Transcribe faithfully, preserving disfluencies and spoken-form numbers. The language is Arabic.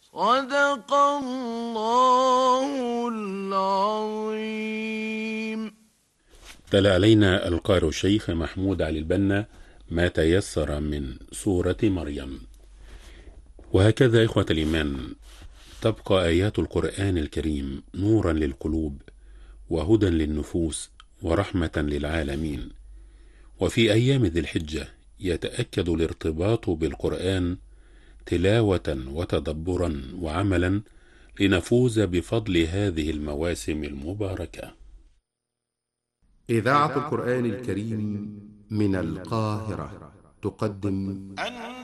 صدق الله العظيم. تلا علينا القارئ الشيخ محمود علي البنا ما تيسر من سورة مريم. وهكذا إخوة الإيمان تبقى آيات القرآن الكريم نورا للقلوب وهدى للنفوس ورحمة للعالمين. وفي أيام ذي الحجة يتأكد الارتباط بالقرآن تلاوة وتدبرا وعملا لنفوز بفضل هذه المواسم المباركة. إذاعة القرآن الكريم من القاهرة تقدم